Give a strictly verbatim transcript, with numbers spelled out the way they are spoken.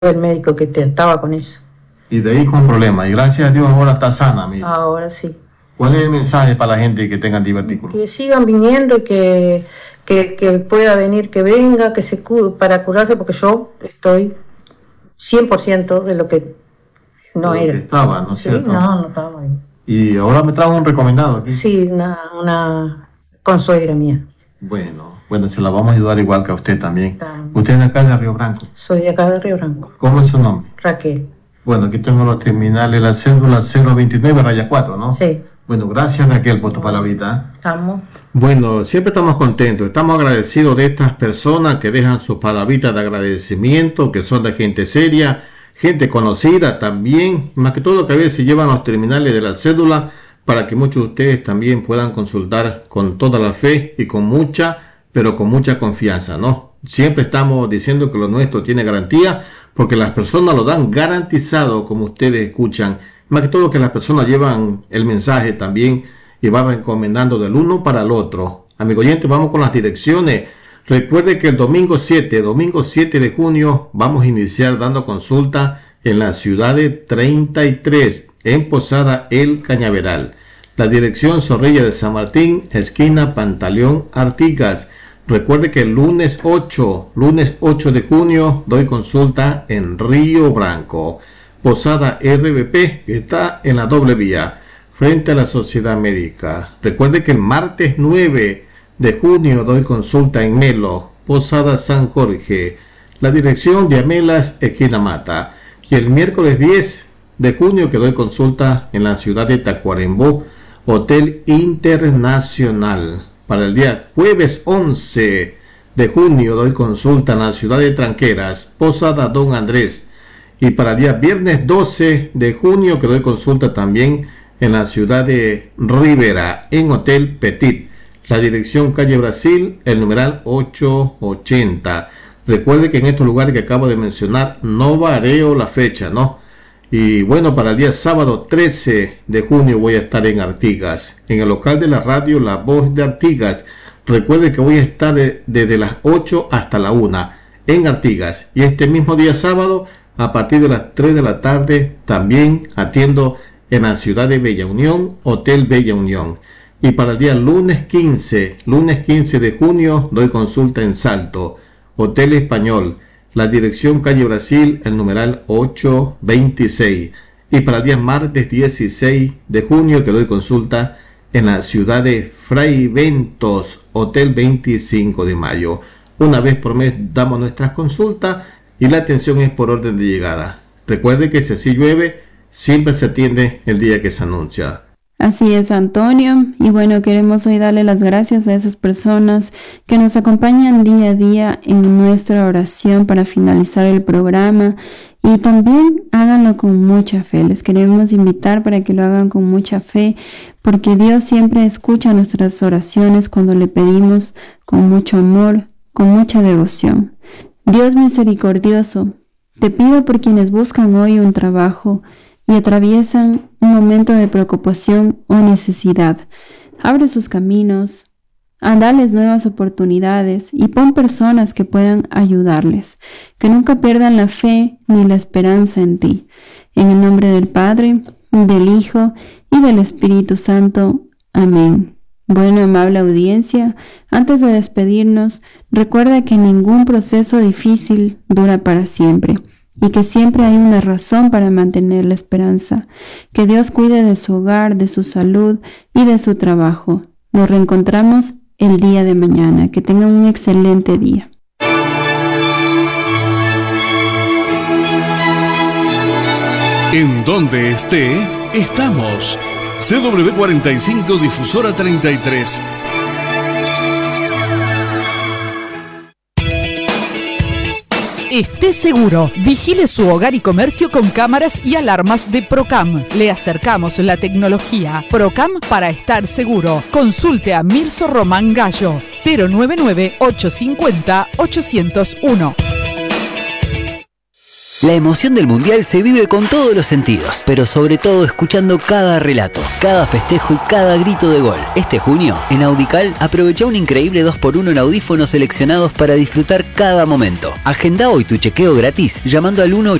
el médico que te estaba con eso. Y de ahí con problemas. Y gracias a Dios ahora está sana, amigo. Ahora sí. ¿Cuál es el mensaje para la gente que tengan divertículos? Que sigan viniendo y que, que, que pueda venir, que venga, que se cu- para curarse, porque yo estoy cien por ciento de lo que no De lo era. que estaba, ¿no es Sí, cierto? no, no estaba ahí. Y ahora me trajo un recomendado aquí. Sí, una, una consuegra mía. Bueno, bueno, se la vamos a ayudar igual que a usted también. Está. Usted es de acá de Río Branco. Soy de acá de Río Branco. ¿Cómo es su nombre? Raquel. Bueno, aquí tengo los terminales, la cédula cero veintinueve raya cuatro, ¿no? Sí. Bueno, gracias Raquel por tu palabrita. Estamos. Bueno, siempre estamos contentos, estamos agradecidos de estas personas que dejan sus palabritas de agradecimiento, que son de gente seria, gente conocida también, más que todo que a veces llevan los terminales de la cédula para que muchos de ustedes también puedan consultar con toda la fe y con mucha, pero con mucha confianza, ¿no? Siempre estamos diciendo que lo nuestro tiene garantía, porque las personas lo dan garantizado, como ustedes escuchan, más que todo que las personas llevan el mensaje también y van recomendando del uno para el otro. Amigo oyente, vamos con las direcciones. Recuerde que el domingo siete, domingo siete de junio, vamos a iniciar dando consulta en la ciudad de treinta y tres, en Posada El Cañaveral. La dirección Zorrilla de San Martín, esquina Pantaleón Artigas. Recuerde que el lunes ocho, lunes ocho de junio, doy consulta en Río Branco. Posada R B P, que está en la doble vía, frente a la Sociedad Médica. Recuerde que el martes nueve de junio doy consulta en Melo, Posada San Jorge. La dirección de Amelas, esquina Mata. Y el miércoles diez de junio que doy consulta en la ciudad de Tacuarembó, Hotel Internacional. Para el día jueves once de junio doy consulta en la ciudad de Tranqueras, Posada Don Andrés. Y para el día viernes doce de junio que doy consulta también en la ciudad de Rivera, en Hotel Petit. La dirección calle Brasil, el numeral ochocientos ochenta. Recuerde que en estos lugares que acabo de mencionar no vareo la fecha, ¿no? Y bueno, para el día sábado trece de junio voy a estar en Artigas, en el local de la radio La Voz de Artigas. Recuerde que voy a estar de, desde las ocho hasta la una en Artigas. Y este mismo día sábado, a partir de las tres de la tarde, también atiendo en la ciudad de Bella Unión, Hotel Bella Unión. Y para el día lunes quince, lunes quince de junio, doy consulta en Salto, Hotel Español. La dirección calle Brasil, el numeral ochocientos veintiséis. Y para el día martes dieciséis de junio que doy consulta en la ciudad de Fray Ventos, Hotel veinticinco de mayo. Una vez por mes damos nuestras consultas y la atención es por orden de llegada. Recuerde que si así llueve, siempre se atiende el día que se anuncia. Así es, Antonio. Y bueno, queremos hoy darle las gracias a esas personas que nos acompañan día a día en nuestra oración para finalizar el programa. Y también háganlo con mucha fe. Les queremos invitar para que lo hagan con mucha fe, porque Dios siempre escucha nuestras oraciones cuando le pedimos con mucho amor, con mucha devoción. Dios misericordioso, te pido por quienes buscan hoy un trabajo y atraviesan un momento de preocupación o necesidad. Abre sus caminos, dales nuevas oportunidades y pon personas que puedan ayudarles, que nunca pierdan la fe ni la esperanza en ti. En el nombre del Padre, del Hijo y del Espíritu Santo. Amén. Bueno, amable audiencia, antes de despedirnos, recuerda que ningún proceso difícil dura para siempre y que siempre hay una razón para mantener la esperanza. Que Dios cuide de su hogar, de su salud y de su trabajo. Nos reencontramos el día de mañana. Que tengan un excelente día. En donde esté, estamos. C W cuarenta y cinco Difusora treinta y tres. Esté seguro, vigile su hogar y comercio con cámaras y alarmas de Procam. Le acercamos la tecnología. Procam para estar seguro. Consulte a Mirso Román Gallo, cero noventa y nueve, ochocientos cincuenta, ochocientos uno. La emoción del Mundial se vive con todos los sentidos, pero sobre todo escuchando cada relato, cada festejo y cada grito de gol. Este junio, en Audical, aprovecha un increíble dos por uno en audífonos seleccionados para disfrutar cada momento. Agenda hoy tu chequeo gratis llamando al uno